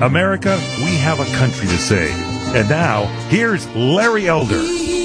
America, we have a country to save. And now, here's Larry Elder.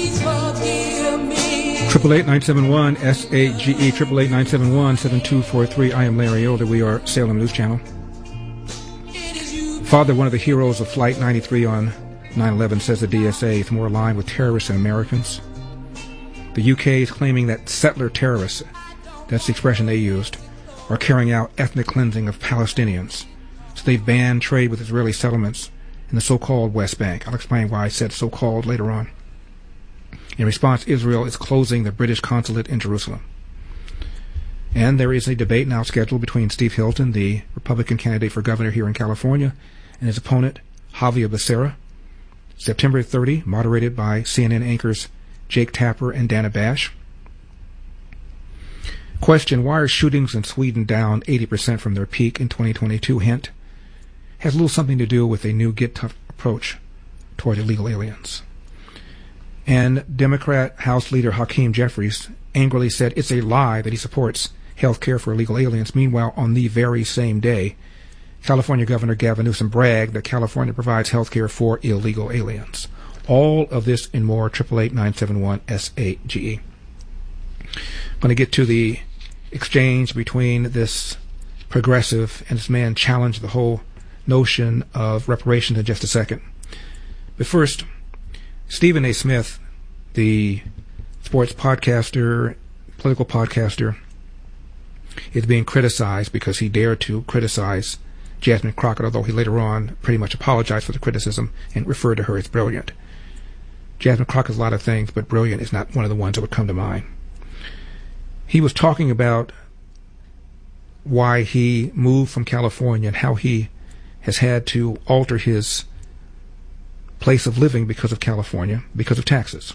888-971-SAGE, 888-971-7243. I am Larry Elder. We are Salem News Channel. Father, one of the heroes of Flight 93 on 9/11, says the DSA is more aligned with terrorists than Americans. The UK is claiming that settler terrorists, that's the expression they used, are carrying out ethnic cleansing of Palestinians. So they've banned trade with Israeli settlements in the so-called West Bank. I'll explain why I said so-called later on. In response, Israel is closing the British consulate in Jerusalem. And there is a debate now scheduled between Steve Hilton, the Republican candidate for governor here in California, and his opponent, Javier Becerra, September 30, moderated by CNN anchors Jake Tapper and Dana Bash. Question, why are shootings in Sweden down 80% from their peak in 2022? Hint, has a little something to do with a new Get Tough approach toward illegal aliens. And Democrat House Leader Hakeem Jeffries angrily said it's a lie that he supports health care for illegal aliens. Meanwhile, on the very same day, California Governor Gavin Newsom bragged that California provides health care for illegal aliens. All of this and more, 888-971-SAGE. I'm going to get to the exchange between this progressive and this man challenged the whole notion of reparations in just a second. But first, Stephen A. Smith, the sports podcaster, political podcaster, is being criticized because he dared to criticize Jasmine Crockett, although he later on pretty much apologized for the criticism and referred to her as brilliant. Jasmine Crockett is a lot of things, but brilliant is not one of the ones that would come to mind. He was talking about why he moved from California and how he has had to alter his place of living because of California, because of taxes.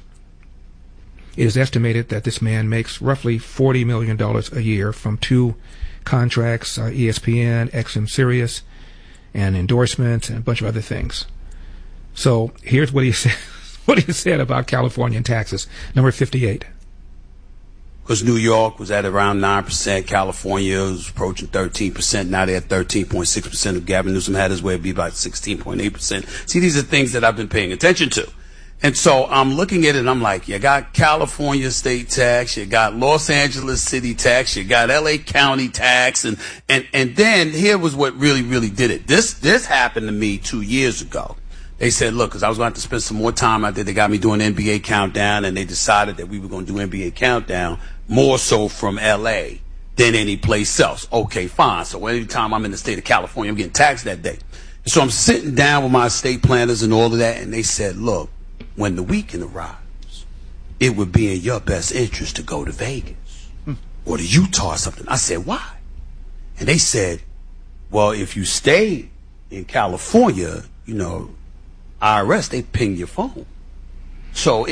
It is estimated that this man makes roughly $40 million a year from two contracts, ESPN, XM Sirius, and endorsements, and a bunch of other things. So here's what he said, about California and taxes. Number 58. Because New York was at around 9%, California was approaching 13%, now they're at 13.6%. If Gavin Newsom had his way, it'd be about 16.8%. See, these are things that I've been paying attention to. And so I'm looking at it and I'm like, you got California state tax, you got Los Angeles city tax, you got LA county tax, and then here was what really did it. This happened to me 2 years ago. They said, look, because I was going to have to spend some more time out there, they got me doing NBA Countdown, and they decided that we were going to do NBA Countdown more so from LA than any place else. Okay, fine. So every time I'm in the state of California, I'm getting taxed that day. So I'm sitting down with my estate planners and all of that, and they said, look, when the weekend arrives, it would be in your best interest to go to Vegas or to Utah or something. I said, why? And they said, well, if you stay in California, you know, IRS, they ping your phone. So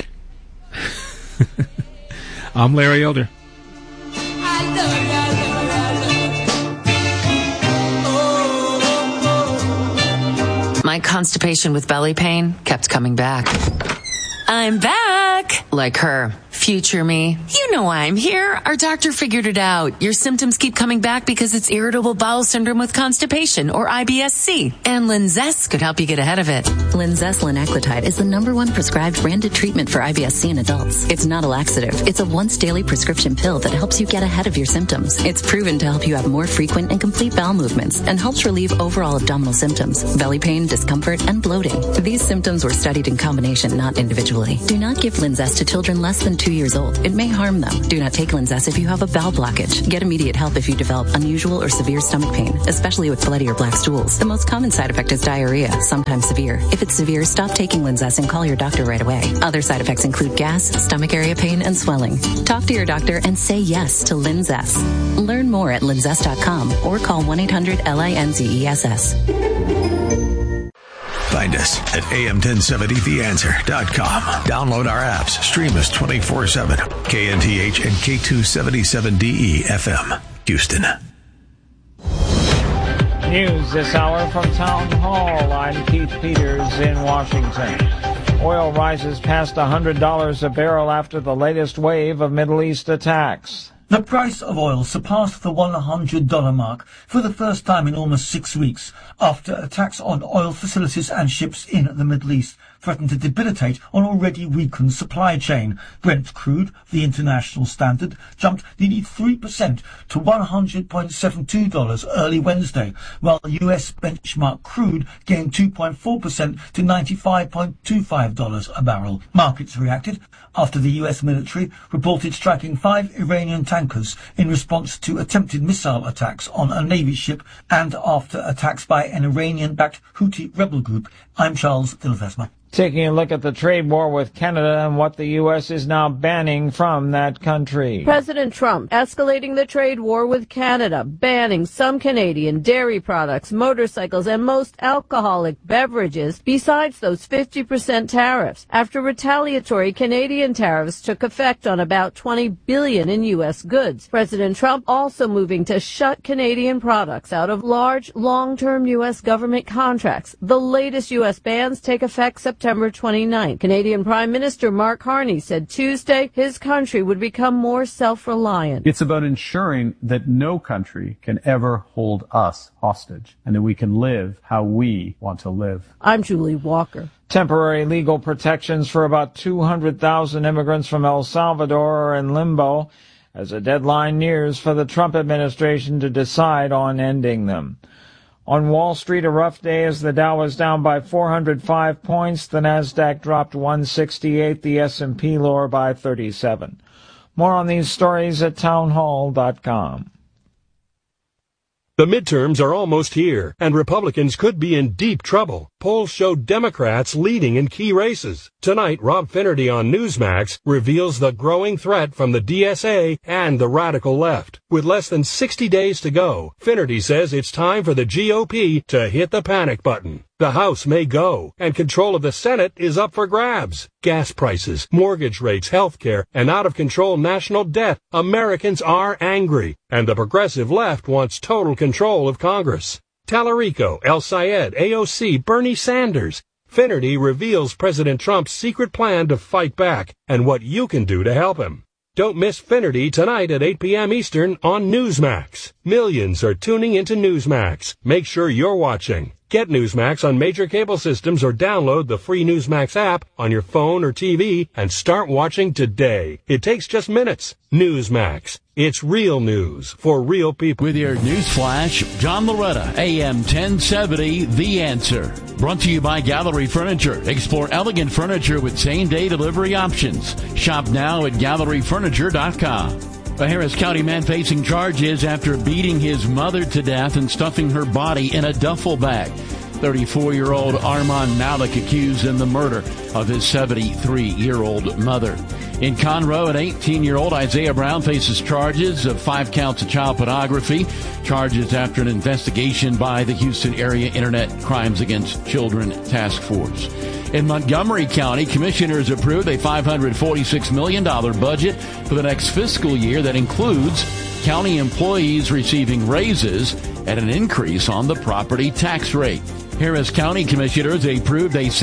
I'm Larry Elder. My constipation with belly pain kept coming back. I'm back! Like her. Future me. You know why I'm here. Our doctor figured it out. Your symptoms keep coming back because it's irritable bowel syndrome with constipation, or IBS-C. And Linzess could help you get ahead of it. Linzess linaclotide is the #1 prescribed branded treatment for IBS-C in adults. It's not a laxative. It's a once daily prescription pill that helps you get ahead of your symptoms. It's proven to help you have more frequent and complete bowel movements and helps relieve overall abdominal symptoms, belly pain, discomfort, and bloating. These symptoms were studied in combination, not individually. Do not give Linzess to children less than 2 years old. It may harm them. Do not take Linzess if you have a bowel blockage. Get immediate help if you develop unusual or severe stomach pain, especially with bloody or black stools. The most common side effect is diarrhea, sometimes severe. If it's severe, stop taking Linzess and call your doctor right away. Other side effects include gas, stomach area pain, and swelling. Talk to your doctor and say yes to Linzess. Learn more at linzess.com or call 1-800-LINZESS. Find us at am1070theanswer.com. Download our apps. Stream us 24/7. KNTH and K277DE FM, Houston. News this hour from Town Hall. I'm Keith Peters in Washington. Oil rises past $100 a barrel after the latest wave of Middle East attacks. The price of oil surpassed the $100 mark for the first time in almost 6 weeks after attacks on oil facilities and ships in the Middle East threatened to debilitate an already weakened supply chain. Brent crude, the international standard, jumped nearly 3% to $100.72 early Wednesday, while US benchmark crude gained 2.4% to $95.25 a barrel. Markets reacted after the US military reported striking 5 Iranian tankers in response to attempted missile attacks on a Navy ship and after attacks by an Iranian-backed Houthi rebel group. I'm Charles Dilvesma. Taking a look at the trade war with Canada and what the U.S. is now banning from that country. President Trump escalating the trade war with Canada, banning some Canadian dairy products, motorcycles, and most alcoholic beverages, besides those 50% tariffs, after retaliatory Canadian tariffs took effect on about $20 billion in U.S. goods. President Trump also moving to shut Canadian products out of large, long-term U.S. government contracts. The latest U.S. bans take effect September 29th. Canadian Prime Minister Mark Carney said Tuesday his country would become more self-reliant. It's about ensuring that no country can ever hold us hostage and that we can live how we want to live. I'm Julie Walker. Temporary legal protections for about 200,000 immigrants from El Salvador are in limbo as a deadline nears for the Trump administration to decide on ending them. On Wall Street, a rough day as the Dow was down by 405 points. The Nasdaq dropped 168, the S&P lower by 37. More on these stories at townhall.com. The midterms are almost here, and Republicans could be in deep trouble. Polls show Democrats leading in key races. Tonight, Rob Finnerty on Newsmax reveals the growing threat from the DSA and the radical left. With less than 60 days to go, Finnerty says it's time for the GOP to hit the panic button. The House may go, and control of the Senate is up for grabs. Gas prices, mortgage rates, health care, and out-of-control national debt. Americans are angry, and the progressive left wants total control of Congress. Tallarico, El Sayed, AOC, Bernie Sanders. Finnerty reveals President Trump's secret plan to fight back and what you can do to help him. Don't miss Finnerty tonight at 8 p.m. Eastern on Newsmax. Millions are tuning into Newsmax. Make sure you're watching. Get Newsmax on major cable systems or download the free Newsmax app on your phone or TV and start watching today. It takes just minutes. Newsmax. It's real news for real people. With your news flash, John Loretta, AM 1070, The Answer. Brought to you by Gallery Furniture. Explore elegant furniture with same-day delivery options. Shop now at galleryfurniture.com. A Harris County man facing charges after beating his mother to death and stuffing her body in a duffel bag. 34-year-old Armand Malik accused in the murder of his 73-year-old mother. In Conroe, an 18-year-old Isaiah Brown faces charges of 5 counts of child pornography, charges after an investigation by the Houston Area Internet Crimes Against Children Task Force. In Montgomery County, commissioners approved a $546 million budget for the next fiscal year that includes county employees receiving raises and an increase on the property tax rate. Harris County commissioners approved a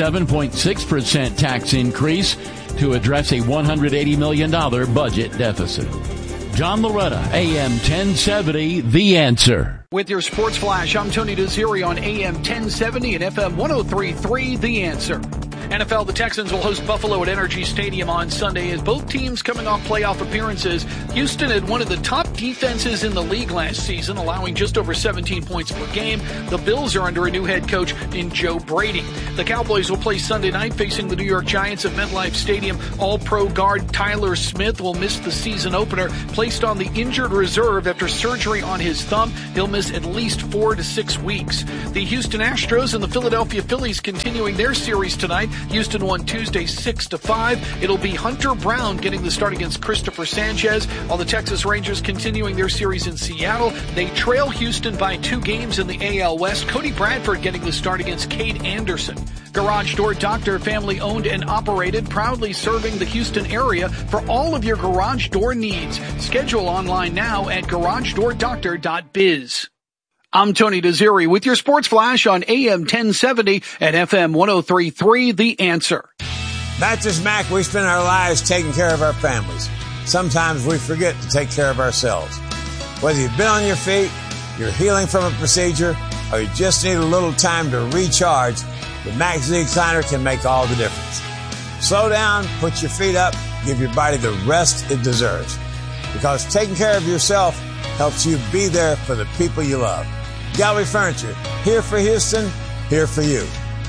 7.6% tax increase to address a $180 million budget deficit. John Loretta, AM 1070, The Answer. With your Sports Flash, I'm Tony Desiri on AM 1070 and FM 103.3, The Answer. NFL, the Texans will host Buffalo at Energy Stadium on Sunday as both teams coming off playoff appearances. Houston had one of the top defenses in the league last season, allowing just over 17 points per game. The Bills are under a new head coach in Joe Brady. The Cowboys will play Sunday night facing the New York Giants at MetLife Stadium. All-Pro guard Tyler Smith will miss the season opener, placed on the injured reserve after surgery on his thumb. He'll miss at least 4 to 6 weeks. The Houston Astros and the Philadelphia Phillies continuing their series tonight. Houston won Tuesday 6-5. It'll be Hunter Brown getting the start against Christopher Sanchez, while the Texas Rangers continuing their series in Seattle. They trail Houston by 2 games in the AL West. Cody Bradford getting the start against Cade Anderson. Garage Door Doctor, family owned and operated, proudly serving the Houston area for all of your garage door needs. Schedule online now at garagedoordoctor.biz. I'm Tony Desiri with your Sports Flash on AM 1070 and FM 103.3, The Answer. Mattress Mac, we spend our lives taking care of our families. sometimes we forget to take care of ourselves. Whether you've been on your feet, you're healing from a procedure, or you just need a little time to recharge, the Max Z Recliner can make all the difference. Slow down, put your feet up, give your body the rest it deserves. Because taking care of yourself helps you be there for the people you love. Gallery Furniture, here for Houston, here for you.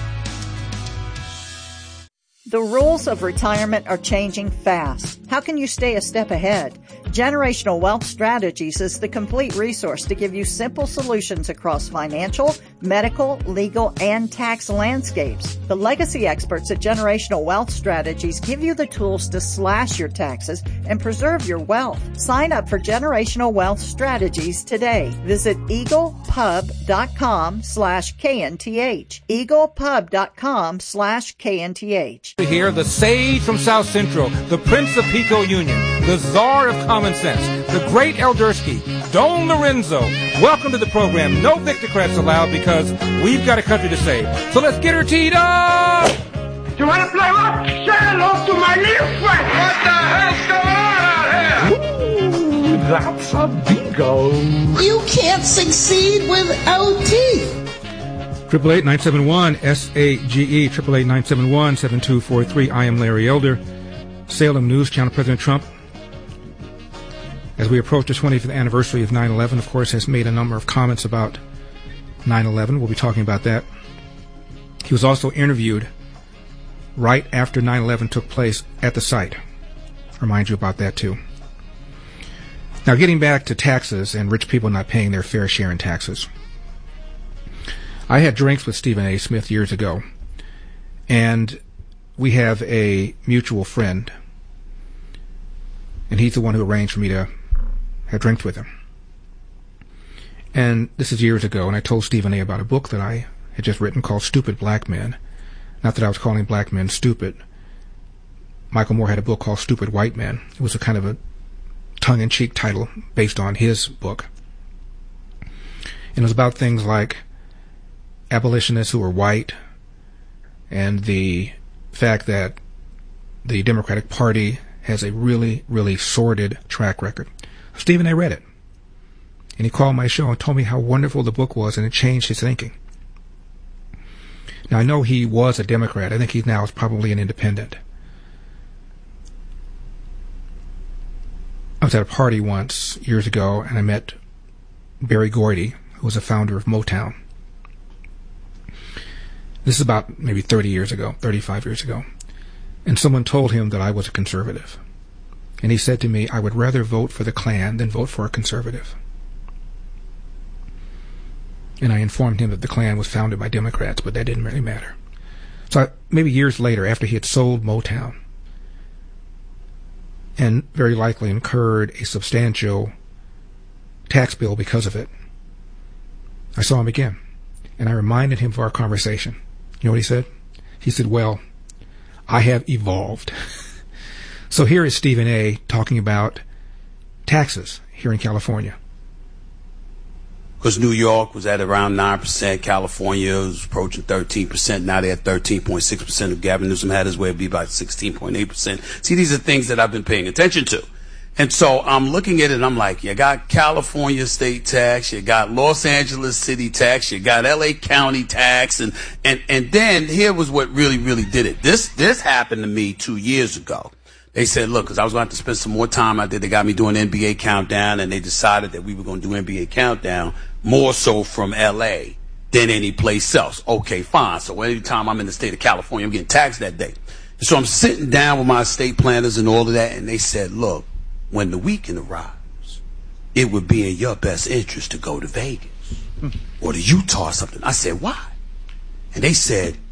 The rules of retirement are changing fast. How can you stay a step ahead? Generational Wealth Strategies is the complete resource to give you simple solutions across financial, medical, legal, and tax landscapes. The legacy experts at Generational Wealth Strategies give you the tools to slash your taxes and preserve your wealth. Sign up for Generational Wealth Strategies today. Visit eaglepub.com/KNTH. eaglepub.com/KNTH. Here, the sage from South Central, the Prince of Pico Union, the Czar of Common Sense, the great Eldersky, Don Lorenzo. Welcome to the program. No Victocrats allowed because we've got a country to save. So let's get her teed up! You want to play what? Say hello to my little friend. What the hell's going on out here? Ooh, that's a bingo. You can't succeed without teeth. 888-971-SAGE, 888-971-7243. I am Larry Elder, Salem News Channel. President Trump, as we approach the 25th anniversary of 9/11, of course, has made a number of comments about 9/11. We'll be talking about that. He was also interviewed right after 9/11 took place at the site. Remind you about that, too. Now, getting back to taxes and rich people not paying their fair share in taxes. I had drinks with Stephen A. Smith years ago, and we have a mutual friend, and he's the one who arranged for me to have drinks with him. And this is years ago, and I told Stephen A. about a book that I had just written called Stupid Black Men. Not that I was calling black men stupid. Michael Moore had a book called Stupid White Men. It was a kind of a tongue-in-cheek title based on his book. And it was about things like abolitionists who were white, and the fact that the Democratic Party has a really, really sordid track record. Stephen A. read it, and he called my show and told me how wonderful the book was, and it changed his thinking. Now, I know he was a Democrat. I think he now is probably an independent. I was at a party once, years ago, and I met Barry Gordy, who was a founder of Motown. This is about maybe 30 years ago, 35 years ago. And someone told him that I was a conservative. And he said to me, I would rather vote for the Klan than vote for a conservative. And I informed him that the Klan was founded by Democrats, but that didn't really matter. So maybe years later, after he had sold Motown, and very likely incurred a substantial tax bill because of it, I saw him again. And I reminded him of our conversation. You know what he said? He said, well, I have evolved. So here is Stephen A. talking about taxes here in California. Because New York was at around 9%, California was approaching 13%, now they're at 13.6%. If Gavin Newsom had his way, it'd be about 16.8%. See, these are things that I've been paying attention to. And so I'm looking at it and I'm like, you got California state tax, you got Los Angeles city tax, you got LA county tax, and then here was what really, really did it. This happened to me 2 years ago. They said, look, because I was going to have to spend some more time out there, they got me doing NBA Countdown, and they decided that we were going to do NBA Countdown more so from LA than any place else. Okay, fine. So every time I'm in the state of California, I'm getting taxed that day. So I'm sitting down with my estate planners and all of that, and they said, look, when the weekend arrives, it would be in your best interest to go to Vegas or to Utah or something. I said, why? And they said,